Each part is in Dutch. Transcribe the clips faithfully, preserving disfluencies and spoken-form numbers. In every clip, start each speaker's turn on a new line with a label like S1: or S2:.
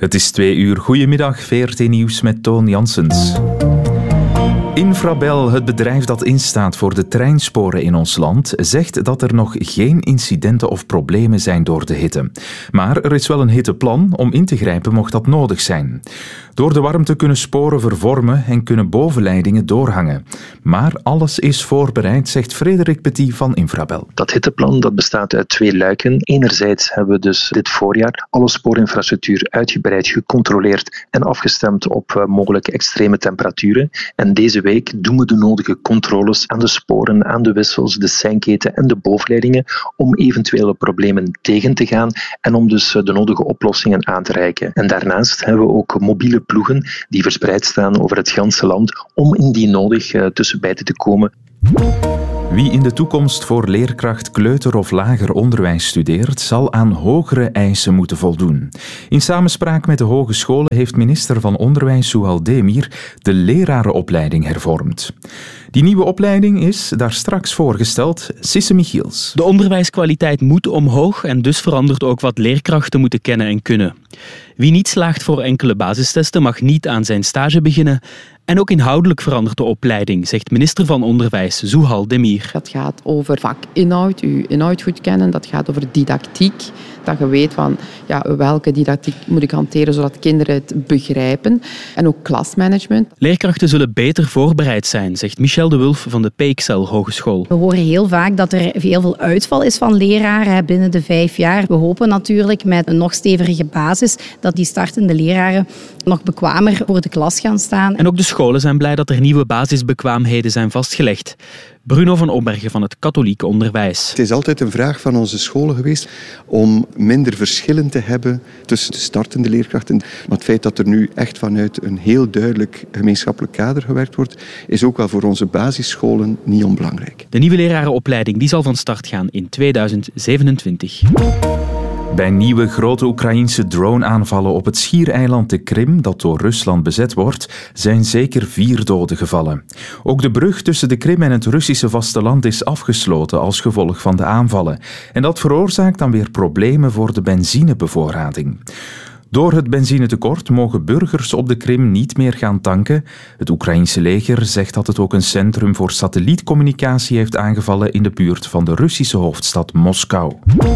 S1: Het is twee uur. Goedemiddag, V R T Nieuws met Toon Janssens. Infrabel, het bedrijf dat instaat voor de treinsporen in ons land, zegt dat er nog geen incidenten of problemen zijn door de hitte. Maar er is wel een hitteplan om in te grijpen mocht dat nodig zijn. Door de warmte kunnen sporen vervormen en kunnen bovenleidingen doorhangen. Maar alles is voorbereid, zegt Frederik Petit van Infrabel.
S2: Dat hitteplan dat bestaat uit twee luiken. Enerzijds hebben we dus dit voorjaar alle spoorinfrastructuur uitgebreid gecontroleerd en afgestemd op uh, mogelijke extreme temperaturen. En deze week doen we de nodige controles aan de sporen, aan de wissels, de seinketen en de bovenleidingen om eventuele problemen tegen te gaan en om dus de nodige oplossingen aan te reiken. En daarnaast hebben we ook mobiele ploegen die verspreid staan over het ganse land om indien nodig uh, tussen beiden te komen.
S1: Wie in de toekomst voor leerkracht kleuter- of lager onderwijs studeert, zal aan hogere eisen moeten voldoen. In samenspraak met de hogescholen heeft minister van Onderwijs Zuhal Demir de lerarenopleiding hervormd. Die nieuwe opleiding is daar straks voorgesteld. Sisse Michiels.
S3: De onderwijskwaliteit moet omhoog en dus verandert ook wat leerkrachten moeten kennen en kunnen. Wie niet slaagt voor enkele basistesten mag niet aan zijn stage beginnen. En ook inhoudelijk verandert de opleiding, zegt minister van Onderwijs Zuhal Demir.
S4: Dat gaat over vakinhoud, uw inhoud goed kennen. Dat gaat over didactiek. Dat je weet van ja, welke didactiek moet ik hanteren zodat kinderen het begrijpen. En ook klasmanagement.
S3: Leerkrachten zullen beter voorbereid zijn, zegt Michel de Wulf van de P X L Hogeschool.
S5: We horen heel vaak dat er heel veel uitval is van leraren binnen de vijf jaar. We hopen natuurlijk met een nog stevige basis dat die startende leraren nog bekwamer voor de klas gaan staan.
S3: En ook de scholen zijn blij dat er nieuwe basisbekwaamheden zijn vastgelegd. Bruno van Ombergen van het katholieke onderwijs.
S6: Het is altijd een vraag van onze scholen geweest om minder verschillen te hebben tussen de startende leerkrachten. Maar het feit dat er nu echt vanuit een heel duidelijk gemeenschappelijk kader gewerkt wordt, is ook wel voor onze basisscholen niet onbelangrijk.
S3: De nieuwe lerarenopleiding die zal van start gaan in tweeduizend zevenentwintig.
S1: Bij nieuwe grote Oekraïense drone-aanvallen op het schiereiland de Krim, dat door Rusland bezet wordt, zijn zeker vier doden gevallen. Ook de brug tussen de Krim en het Russische vasteland is afgesloten als gevolg van de aanvallen. En dat veroorzaakt dan weer problemen voor de benzinebevoorrading. Door het benzinetekort mogen burgers op de Krim niet meer gaan tanken. Het Oekraïense leger zegt dat het ook een centrum voor satellietcommunicatie heeft aangevallen in de buurt van de Russische hoofdstad Moskou.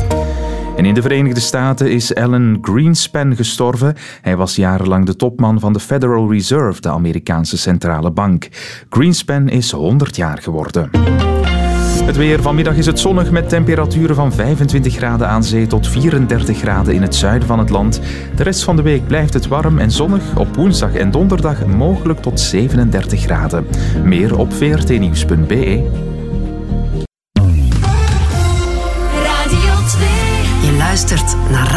S1: En in de Verenigde Staten is Alan Greenspan gestorven. Hij was jarenlang de topman van de Federal Reserve, de Amerikaanse centrale bank. Greenspan is honderd jaar geworden. Het weer. Vanmiddag is het zonnig met temperaturen van vijfentwintig graden aan zee tot vierendertig graden in het zuiden van het land. De rest van de week blijft het warm en zonnig. Op woensdag en donderdag mogelijk tot zevenendertig graden. Meer op v r t nieuws punt b e.
S7: Je luistert naar